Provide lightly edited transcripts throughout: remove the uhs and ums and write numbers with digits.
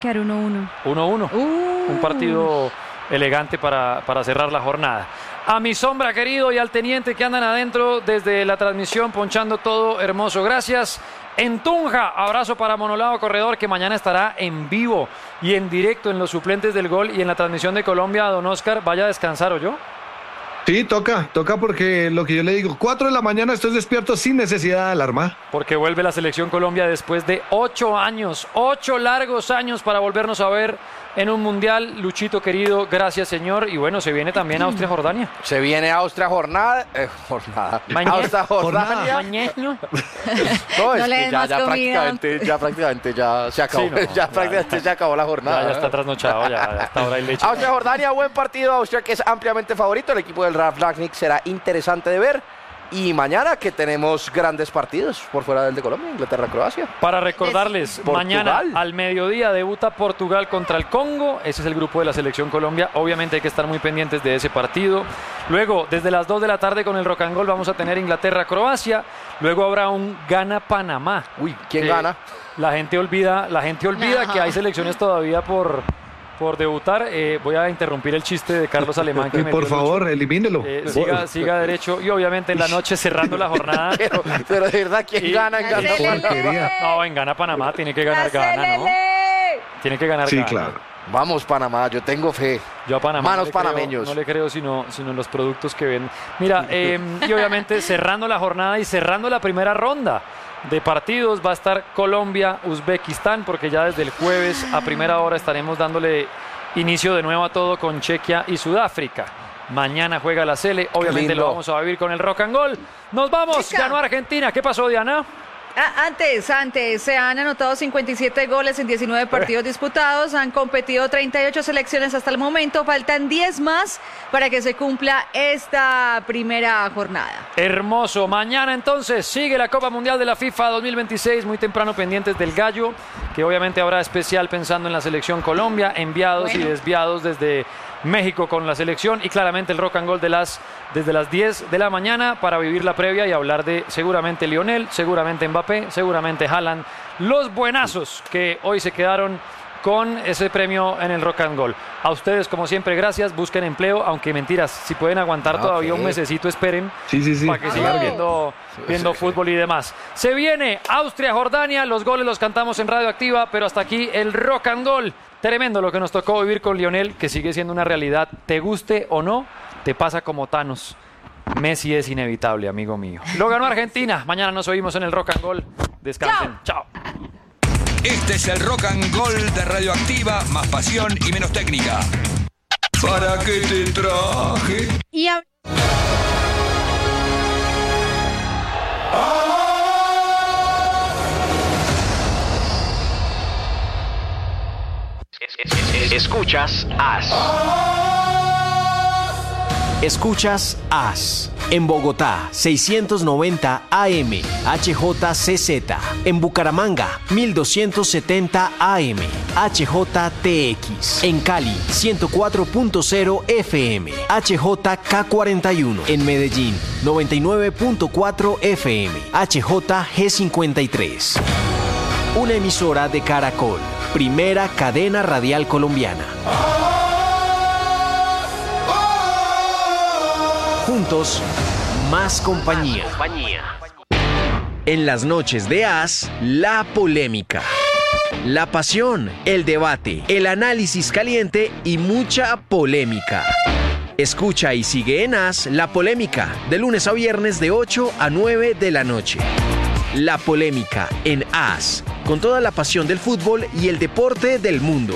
Quedar 1-1. 1-1. Un partido elegante para cerrar la jornada. A mi sombra, querido, y al teniente que andan adentro desde la transmisión, ponchando todo hermoso. Gracias. En Tunja, abrazo para Monolao Corredor, que mañana estará en vivo y en directo en los suplentes del gol y en la transmisión de Colombia. Don Oscar, vaya a descansar, ¿o yo? Sí, toca porque lo que yo le digo, 4 de la mañana estoy despierto sin necesidad de alarma. Porque vuelve la selección Colombia después de 8 años, 8 largos años para volvernos a ver en un mundial. Luchito querido, gracias señor. Y bueno, se viene también Austria-Jordania. Se viene Austria-Jordania. Austria-Jordania. No, es que ya prácticamente se acabó. Sí, no, ya prácticamente se acabó la jornada. Ya está trasnochado, ya hasta ahora hay leche. Austria-Jordania, buen partido. Austria, que es ampliamente favorito. El equipo del Ralf Rangnick será interesante de ver. Y mañana que tenemos grandes partidos por fuera del de Colombia, Inglaterra-Croacia. Para recordarles, mañana al mediodía debuta Portugal contra el Congo. Ese es el grupo de la selección Colombia. Obviamente hay que estar muy pendientes de ese partido. Luego, desde las 2 de la tarde con el Rock and Roll vamos a tener Inglaterra-Croacia. Luego habrá un Ghana-Panamá. Uy, ¿quién gana? La gente olvida que hay selecciones todavía por debutar. Voy a interrumpir el chiste de Carlos Alemán. Que por favor, elimínelo. Siga derecho. Y obviamente en la noche cerrando la jornada. pero de verdad, ¿quién gana en Ghana? No, en Ghana-Panamá tiene que ganar Ghana, ¿no? Tiene que ganar Ghana. Sí, claro. Vamos, Panamá, yo tengo fe. Yo a Panamá Manos panameños. No le creo sino en los productos que ven. Mira, y obviamente cerrando la jornada y cerrando la primera ronda de partidos va a estar Colombia-Uzbekistán, porque ya desde el jueves a primera hora estaremos dándole inicio de nuevo a todo con Chequia y Sudáfrica. Mañana juega la Sele, obviamente lo vamos a vivir con el Rock and Roll. Nos vamos, ganó Argentina. ¿Qué pasó, Diana? Antes, se han anotado 57 goles en 19 partidos disputados, han competido 38 selecciones hasta el momento, faltan 10 más para que se cumpla esta primera jornada. Hermoso, mañana entonces sigue la Copa Mundial de la FIFA 2026, muy temprano pendientes del Gallo, que obviamente habrá especial pensando en la selección Colombia, enviados y desviados desde México con la selección y claramente el Rock and Roll desde las 10 de la mañana para vivir la previa y hablar de seguramente Lionel, seguramente Mbappé, seguramente Haaland, los buenazos que hoy se quedaron con ese premio en el Rock and Roll. A ustedes, como siempre, gracias. Busquen empleo, aunque mentiras, si pueden aguantar todavía un mesecito, esperen. Sí. Para que sigan viendo fútbol y demás. Se viene Austria-Jordania, los goles los cantamos en Radioactiva, pero hasta aquí el Rock and Roll. Tremendo lo que nos tocó vivir con Lionel, que sigue siendo una realidad. Te guste o no, te pasa como Thanos. Messi es inevitable, amigo mío. Lo ganó Argentina. Mañana nos oímos en el Rock and Roll. Descansen. Chao. Este es el Rock and Roll de Radioactiva, más pasión y menos técnica. ¿Para qué te traje? Escuchas AS. Escuchas AS. En Bogotá, 690 AM, HJCZ. En Bucaramanga, 1270 AM, HJTX. En Cali, 104.0 FM, HJK41. En Medellín, 99.4 FM, HJG53. Una emisora de Caracol, primera cadena radial colombiana. Juntos, más compañía. En las noches de AS, la polémica, la pasión, el debate, el análisis caliente y mucha polémica. Escucha y sigue en AS La Polémica, de lunes a viernes de 8 a 9 de la noche. La Polémica en AS, con toda la pasión del fútbol y el deporte del mundo.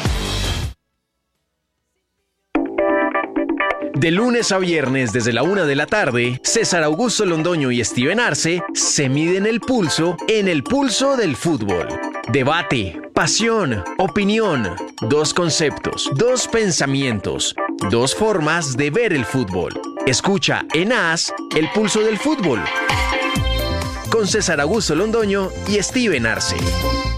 De lunes a viernes desde la 1 de la tarde, César Augusto Londoño y Steven Arce se miden el pulso en el pulso del fútbol. Debate, pasión, opinión, dos conceptos, dos pensamientos, dos formas de ver el fútbol. Escucha en AS el pulso del fútbol con César Augusto Londoño y Steven Arce.